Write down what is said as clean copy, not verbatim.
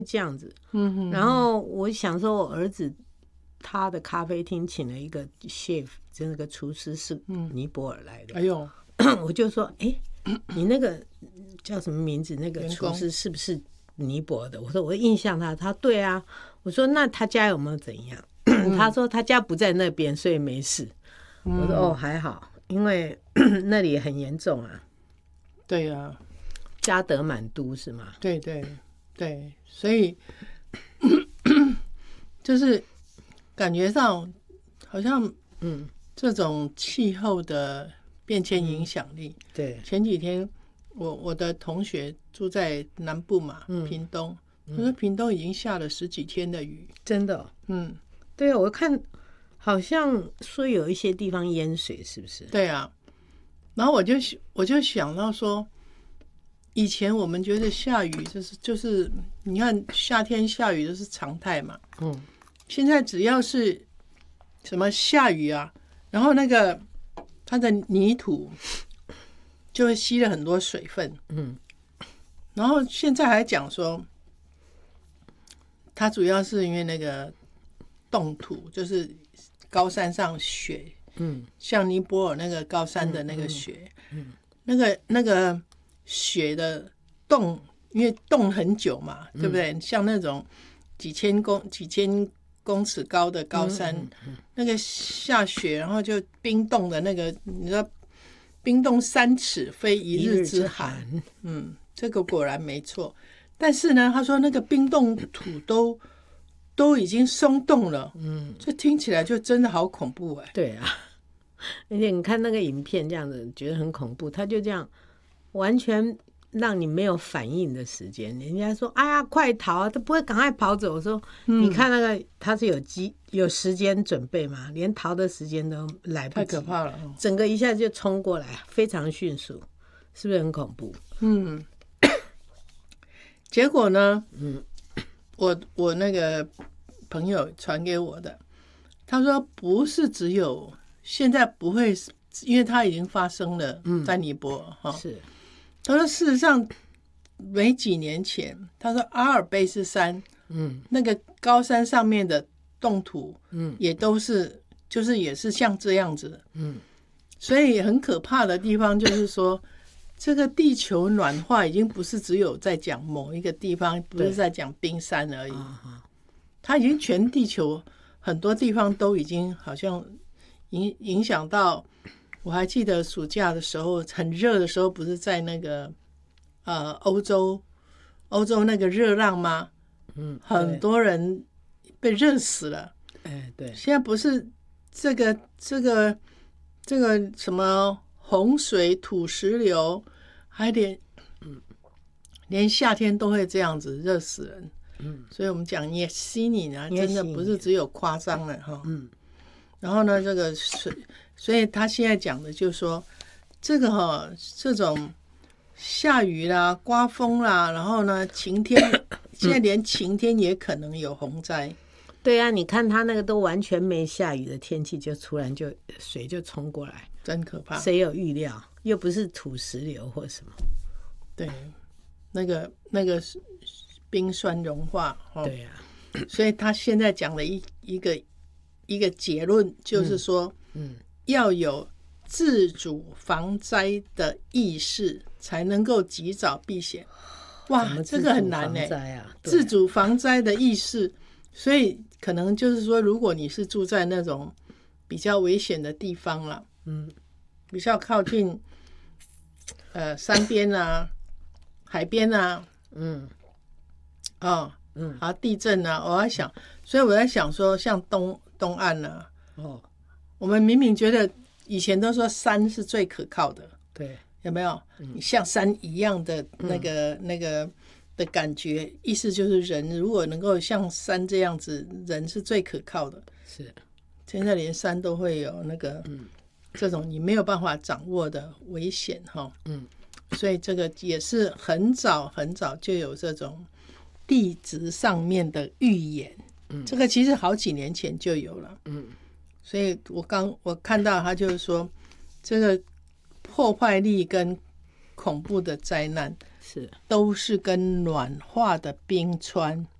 这样子。然后我想说，我儿子他的咖啡厅请了一个 chef， 就那个厨师是尼泊尔来的。 哎呦， 我就说，你那个叫什么名字？那个厨师是不是尼泊尔的？我说我印象他对啊。我说那他家有没有怎样？他说他家不在那边，所以没事。我说哦还好，因为那里很严重啊。 对啊， 加德满都是吗？ 对对对，所以就是感觉上好像这种气候的变迁影响力。 对， 前几天我的同学住在南部嘛，屏东，他说屏东已经下了10几天的雨， 真的。对啊，我看好像说有一些地方淹水，是不是？ 对啊，然后我就想到说，以前我们觉得下雨就是你看夏天下雨都是常态嘛，现在只要是什么下雨啊，然后那个它的泥土就会吸了很多水分，然后现在还讲说，它主要是因为那个冻土，就是高山上雪，像尼泊尔那个高山的那个雪，那个雪的冻，因为冻很久嘛，对不对？像那种几千公尺高的高山，那个下雪，然后就冰冻的那个，你知道，冰冻3尺非一日之寒。这个果然没错。但是呢，他说那个冰冻土都已经松动了，这听起来就真的好恐怖哎。 对啊，而且你看那个影片这样子，觉得很恐怖，他就这样完全让你没有反应的时间。人家说哎呀快逃啊，他不会赶快跑走。我说你看那个他是有时间准备嘛，连逃的时间都来不及， 太可怕了， 整个一下就冲过来，非常迅速，是不是很恐怖？ 结果呢，我那个朋友传给我的，他说不是只有现在不会，因为它已经发生了在尼泊尔是。 他说事实上没几年前，他说阿尔卑斯山那个高山上面的冻土也都是就是也是像这样子的，所以很可怕的地方就是说这个地球暖化已经不是只有在讲某一个地方，不是在讲冰山而已，它已经全地球很多地方都已经好像影响到。我还记得暑假的时候很热的时候，不是在那个欧洲那个热浪吗？很多人被热死了。 对。 现在不是这个什么洪水、土石流，还连夏天都会这样子热死人。所以我们讲涅西尼呢，真的不是只有夸张了哈。然后呢，这个所以他现在讲的就是说，这个这种下雨啦、刮风啦，然后呢晴天，现在连晴天也可能有洪灾。 对啊，你看他那个都完全没下雨的天气，就突然就水就冲过来， 真可怕。 谁有预料？又不是土石流或什么。 对，那个冰川融化。 对啊， 所以他现在讲的一个结论就是说，要有自主防灾的意识，才能够及早避险。哇，这个很难自主防灾的意识，所以可能就是说，如果你是住在那种比较危险的地方了，比较靠近山边啊、海边啊，地震啊，所以我在想说，像东岸啊，我们明明觉得以前都说山是最可靠的， 对， 有没有？像山一样的那个的感觉，意思就是人如果能够像山这样子，人是最可靠的。 是， 现在连山都会有那个这种你没有办法掌握的危险哈。所以这个也是很早很早就有这种地质上面的预言。这个其实好几年前就有了。所以我看到他就是说，这个破坏力跟恐怖的灾难是都是跟暖化的冰川